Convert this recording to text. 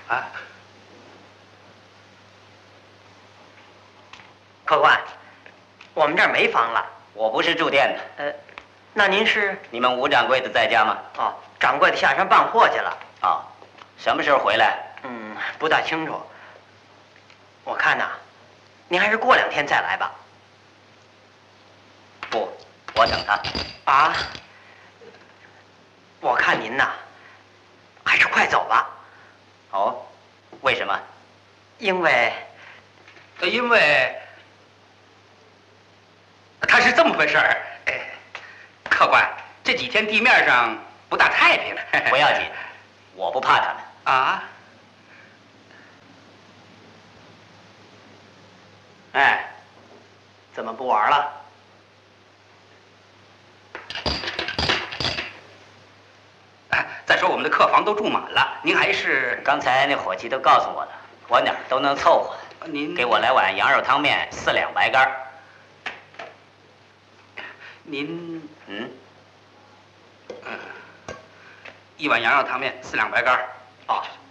啊， 客官，我们这儿没房了。 我不是住店的。 那您是？ 你们吴掌柜的在家吗？ 哦，掌柜的下山办货去了。 啊，什么时候回来？ 不大清楚。我看呐，您还是过2天再来吧。 不，我等他。 啊？我看您呐，还是快走吧。 哦，为什么？ 因为他是这么回事儿。客官，这几天地面上不大太平。 不要紧，我不怕他们。 啊？ 哎，怎么不玩了？ 再说我们的客房都住满了，您还是…… 刚才那伙计都告诉我了，我哪儿都能凑合。 您给我来碗羊肉汤面，4两白干。 您 1 碗羊肉汤面，4两白干。 哦。